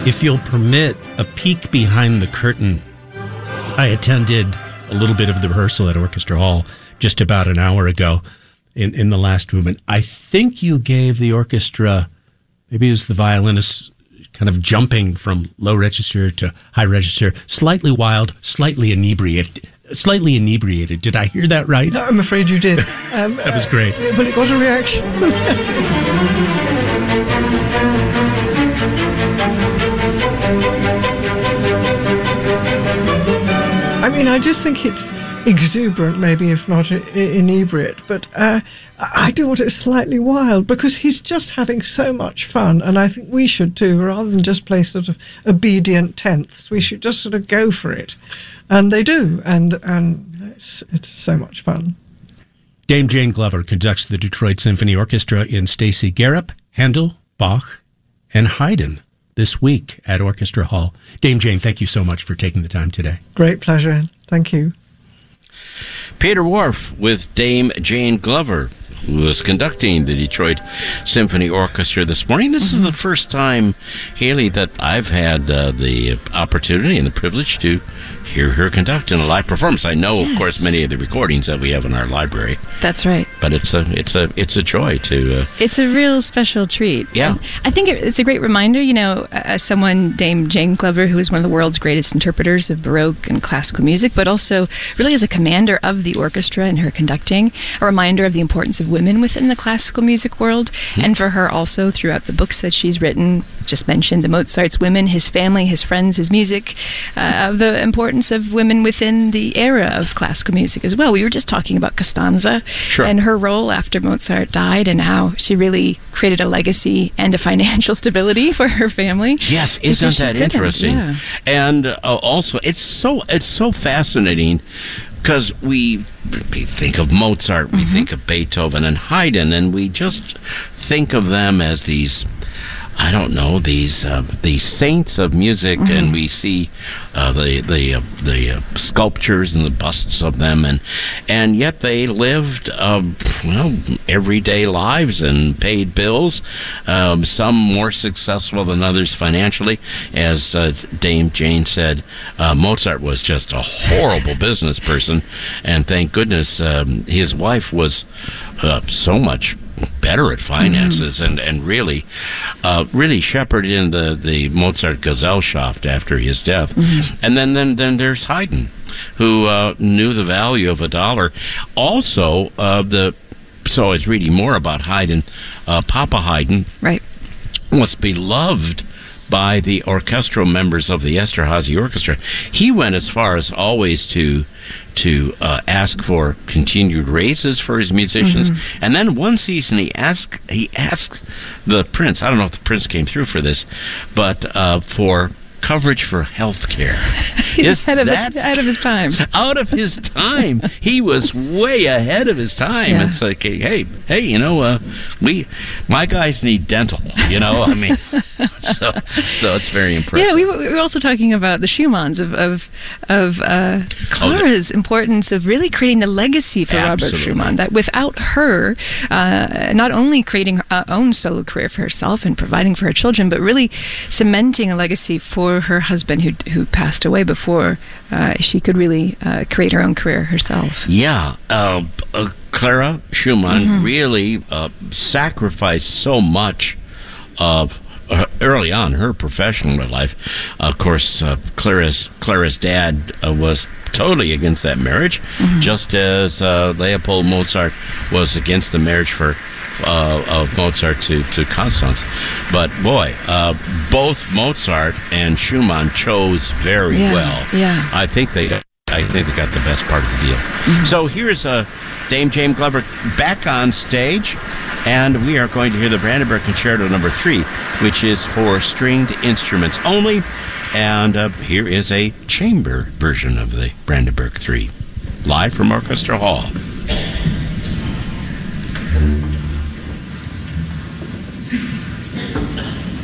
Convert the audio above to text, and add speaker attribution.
Speaker 1: If you'll permit a peek behind the curtain, I attended a little bit of the rehearsal at Orchestra Hall just about an hour ago in the last movement. I think you gave the orchestra, maybe it was the violinist, kind of jumping from low register to high register, slightly wild, slightly inebriated. Did I hear that right?
Speaker 2: No, I'm afraid you did.
Speaker 1: That was great.
Speaker 2: But it got a reaction. I mean, I just think it's exuberant, maybe, if not inebriate, but I do want it slightly wild, because he's just having so much fun, and I think we should too, rather than just play sort of obedient tenths. We should just sort of go for it. And they do, and it's so much fun.
Speaker 1: Dame Jane Glover conducts the Detroit Symphony Orchestra in Stacey Garrep, Handel, Bach, and Haydn this week at Orchestra Hall. Dame Jane, thank you so much for taking the time today.
Speaker 2: Great pleasure. Thank you.
Speaker 3: Peter Whorf with Dame Jane Glover, who was conducting the Detroit Symphony Orchestra this morning. This is the first time, Haley, that I've had the opportunity and the privilege to hear her conduct in a live performance. I know, of course, many of the recordings that we have in our library.
Speaker 4: That's right.
Speaker 3: But it's a joy to.
Speaker 4: It's a real special treat.
Speaker 3: Yeah.
Speaker 4: And I think it's a great reminder. You know, as someone, Dame Jane Glover, who is one of the world's greatest interpreters of Baroque and classical music, but also really as a commander of the orchestra in her conducting, a reminder of the importance of women within the classical music world, and for her also throughout the books that she's written. Just mentioned the Mozart's women, his family, his friends, his music, the importance of women within the era of classical music as well. We were just talking about Costanza and her role after Mozart died, and how she really created a legacy and a financial stability for her family.
Speaker 3: Yes, isn't that interesting?
Speaker 4: Yeah.
Speaker 3: And also, it's so fascinating, because we think of Mozart, we think of Beethoven and Haydn, and we just think of them as these, I don't know, these saints of music, and we see the sculptures and the busts of them, and yet they lived everyday lives and paid bills. Some more successful than others financially, as Dame Jane said. Mozart was just a horrible business person, and thank goodness his wife was so much better at finances, and really shepherded in the Mozart Gesellschaft after his death. And then there's Haydn, who knew the value of a dollar. Also, so I was reading more about Haydn. Papa Haydn was beloved by the orchestral members of the Esterházy Orchestra. He went as far as always to ask for continued raises for his musicians. And then one season he asked the prince, I don't know if the prince came through for this, but for coverage for health care.
Speaker 4: He's out of his time.
Speaker 3: Out of his time. He was way ahead of his time. Yeah. It's like, hey, you know, my guys need dental, you know, I mean, so it's very impressive.
Speaker 4: Yeah, we were also talking about the Schumanns of Clara's importance of really creating the legacy for Robert Schumann, that without her, not only creating her own solo career for herself and providing for her children, but really cementing a legacy for her husband who passed away before she could really create her own career herself.
Speaker 3: Yeah, Clara Schumann really sacrificed so much of early on her professional life. Of course, Clara's dad was totally against that marriage, just as Leopold Mozart was against the marriage of Mozart to Constance. But boy, both Mozart and Schumann chose very well.
Speaker 4: Yeah.
Speaker 3: I think they got the best part of the deal. So here's Dame Jane Glover back on stage, and we are going to hear the Brandenburg Concerto No. 3, which is for stringed instruments only. And here is a chamber version of the Brandenburg 3, live from Orchestra Hall.